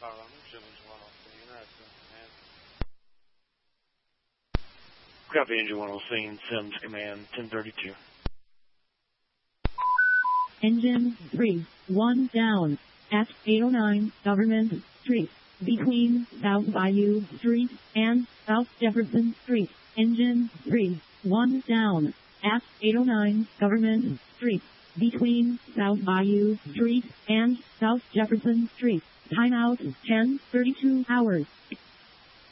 Copy, Engine 1 on scene, Sims Command 1032. Engine 3, 1 down, at 809 Government Street, between South Bayou Street and South Jefferson Street. Engine 3, 1 down, at 809 Government Street, between South Bayou Street and South Jefferson Street. Timeout 10:32 hours.